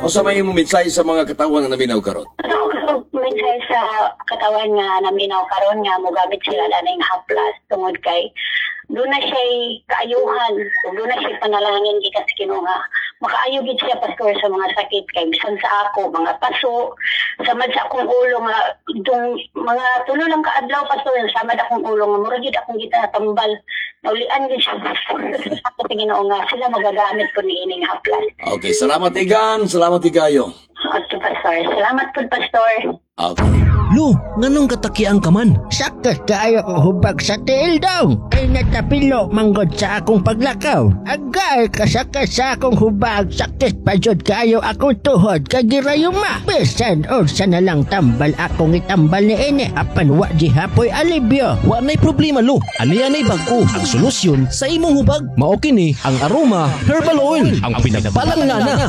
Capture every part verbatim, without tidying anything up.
O sa may mo mensahe sa mga katawan nga naminaw karon? Ako mensahe sa katawan nga naminaw karon nga mogamit sila na ng haplas tungod kay doon na siya kaayuhan, doon na siya panalangin gikas Ginoo nga makaayo gid siya pastor sa mga sakit kay bisan sa ako mga paso samad sa akong ulo nga itong mga tulo lang kaadlaw pastor samad akong ulo nga murag gid akong gitatambal naulian gid siya ako Ginoo nga sila magagamit ko ni ining haplas. Okay, salamat Igan, salamat Igayo. Okay, pastor. Salamat po, pastor. Okay. Lo, nganong katakiang ka man? Sakit kaayo ko hubag sa tiil daw. Ay natapilo manggod sa akong paglakaw. Agay kasakit sa akong hubag. Sakit pa jud kaayo akong tuhod kagirayuma. Bisan o sa nalang tambal akong itambal ni ini. Apan wa di hapoy alibyo. Wa nay problema lo. Ani-anay bag-o ang solusyon sa imong hubag. Mao kini ang Aroma Herbal Oil, ang pinagbalangana.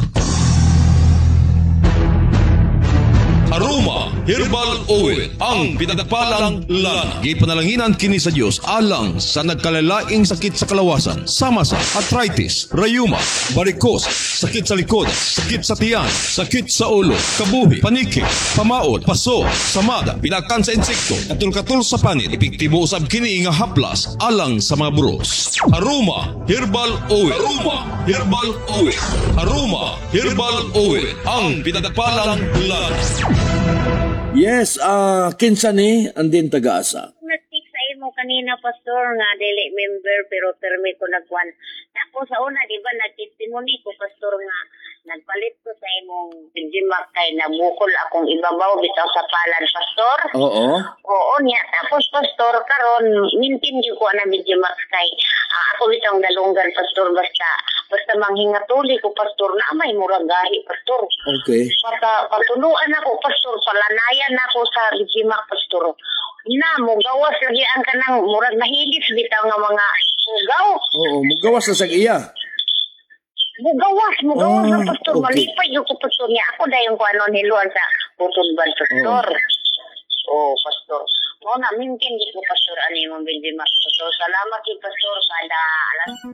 Aroma Herbal Oil, ang pinagpalang lana. Gipanalanginan kini sa Dios alang sa nagkalalaing sakit sa kalawasan, sama sa arthritis, rayuma, varicose, sakit sa likod, sakit sa tiyan, sakit sa ulo, kabuhi, paniki, pamaod, paso, samada, pinakan sa insekto, katul-katul sa panit, epektibo usab kini nga haplas alang sa mga buros. Aroma Herbal Oil. Aroma Herbal Oil. Aroma Herbal Oil, ang pinagpalang lana. Yes, ah, kinsa ni andin taga-asa. Nag-text sa imo kanina, pastor, nga dili member pero permi ko nagwan. Ako sa una, di ba, nag-testimony ko, pastor, nga nagpalit ko sa imong Benjimak kay nabukol akong ibabaw bitaw sa palan, pastor. Oo. Oo niya. Tapos, pastor, karon mintin ko na Benjimak kay uh, ako bitang dalunggan, pastor, basta basta manghingatuli ko, pastor, na may muragahi, pastor. Okay. Para patuluan ako, pastor, palanayan ako sa Benjimak, pastor. Na, mugawas lagi ang kanang murag mahilis bitaw nga mga mugaw. Oo, mugawas na sa iya. Mugawas, mugawas Oh, na pastor. okay. Malipay yung ko, pastor niya. Ako dahil yung kung ano niluan sa putulban, pastor. Oo, oh, pastor. Oo na, mintin di ko, pastor, ano yung mga Benjimak, pastor. Salamat yung pastor, kada alas